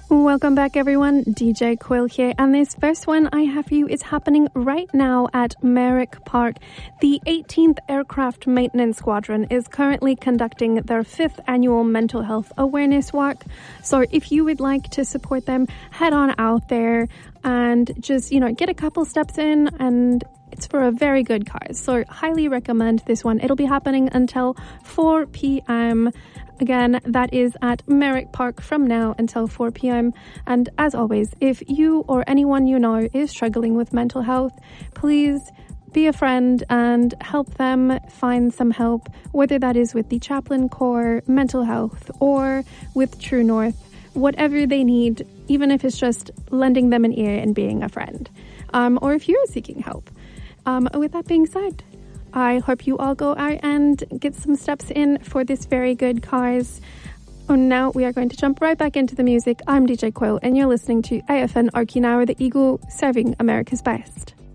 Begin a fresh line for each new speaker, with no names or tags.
Welcome back, everyone. DJ Quill here, and this first one I have for you is happening right now at Merrick Park. The 18th Aircraft Maintenance Squadron is currently conducting their 5th annual mental health awareness walk. So if you would like to support them, head on out there and just, get a couple steps in, and it's for a very good cause. So highly recommend this one. It'll be happening until 4 p.m. Again, that is at Merrick Park from now until 4 p.m. And as always, if you or anyone you know is struggling with mental health, please be a friend and help them find some help, whether that is with the Chaplain Corps, mental health, or with True North, whatever they need, even if it's just lending them an ear and being a friend, or if you're seeking help. With that being said, I hope you all go out and get some steps in for this very good cause. And now we are going to jump right back into the music. I'm DJ Quill, and you're listening to AFN Okinawa, the Eagle, serving America's best.